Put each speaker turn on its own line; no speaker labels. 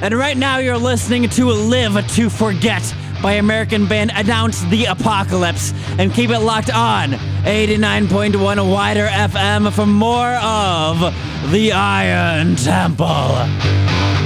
And right now you're listening to Live to Forget by American band Announce the Apocalypse. And keep it locked on 89.1 Wider FM for more of The Iron Temple.